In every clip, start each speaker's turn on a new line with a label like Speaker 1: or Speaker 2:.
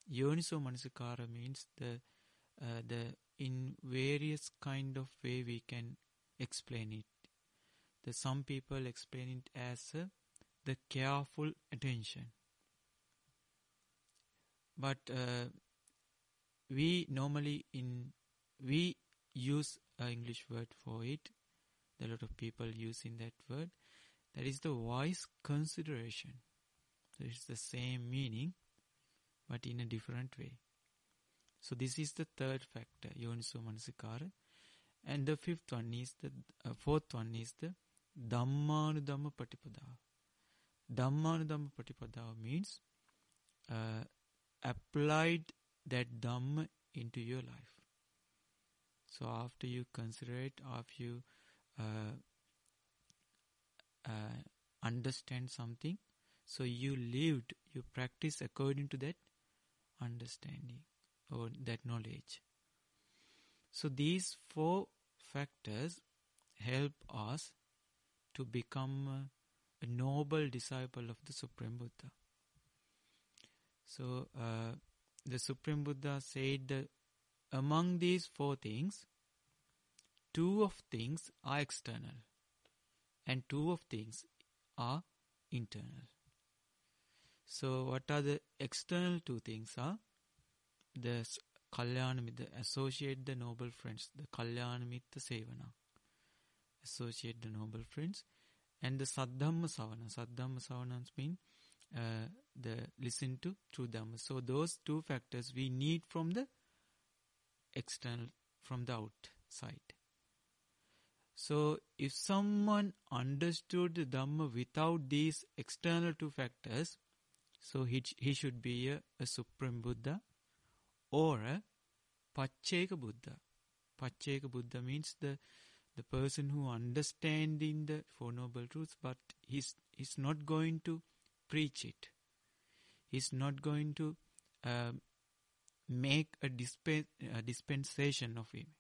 Speaker 1: Yoniso Manasikara means the in various kind of way we can explain it. Some people explain it as the careful attention. But we normally we use an English word for it. A lot of people using that word. That is the wise consideration. So it's the same meaning, but in a different way. So this is the third factor, Yoniso Manasikara. And the fourth one is the Dhammanudhamma Patipada. Dhammanudhamma Patipada means applied that Dhamma into your life. So after you consider it, after you understand something, so you practice according to that understanding or that knowledge. So these four factors help us to become a noble disciple of the Supreme Buddha. So the Supreme Buddha said that among these four things, two of things are external and two of things are internal. So what are the external two things are? The Kalyanamitta, associate the noble friends, the Kalyanamitta Sevana, associate the noble friends, and the Saddhamma Savana. Saddhamma Savana means the listen to true Dhamma. So those two factors we need from the external, from the outside. So if someone understood the Dhamma without these external two factors, so he should be a Supreme Buddha or a Pacceka Buddha. Pacceka Buddha means the person who understanding the Four Noble Truths, but he's not going to preach it. He's not going to make a dispensation of him.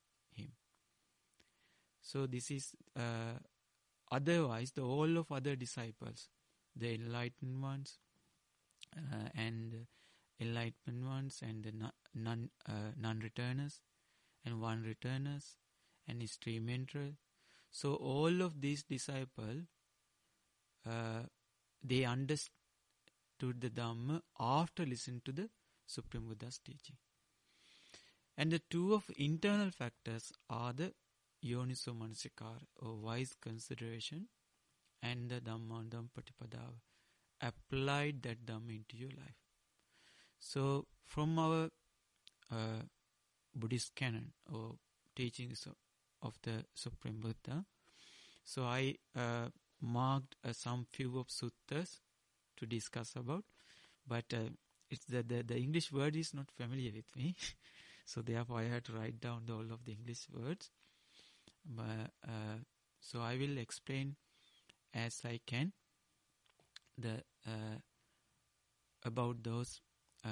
Speaker 1: So this is otherwise the all of other disciples, the enlightened ones and enlightened ones and the non-returners and one-returners and extreme enterer. So all of these disciples, they understood the Dhamma after listening to the Supreme Buddha's teaching. And the two of internal factors are the Yoniso Manasikara or wise consideration and the Dhammanudhamma Patipada. Applied that Dhamma into your life. So from our Buddhist canon or teachings of the Supreme Buddha, so I marked some few of suttas to discuss about, but it's the English word is not familiar with me, so therefore I had to write down all of the English words. But so I will explain as I can about those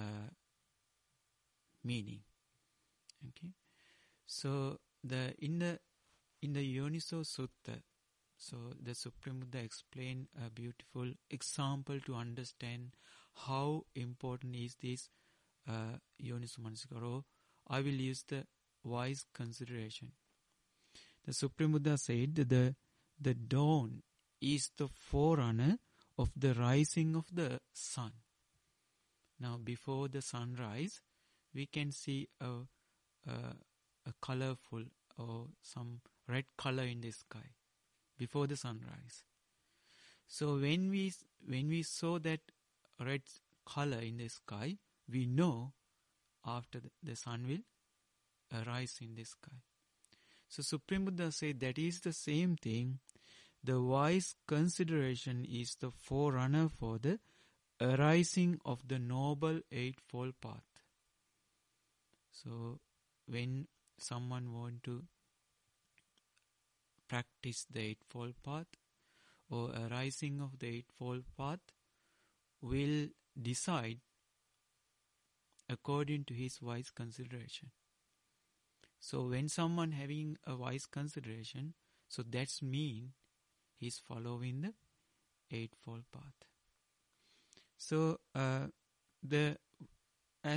Speaker 1: meaning. Okay, so in the Yoniso Sutta, so the Supreme Buddha explained a beautiful example to understand how important is this Yoniso Manasikara. I will use the wise consideration. The Supreme Buddha said that the dawn is the forerunner of the rising of the sun. Now, before the sunrise, we can see a colorful or some red color in the sky before the sunrise. So when we saw that red color in the sky, we know after the sun will arise in the sky. So Supreme Buddha said that is the same thing. The wise consideration is the forerunner for the arising of the Noble Eightfold Path. So when someone want to practice the Eightfold Path or arising of the Eightfold Path, will decide according to his wise consideration. So when someone having a wise consideration, so that's mean he's following the Eightfold Path. So the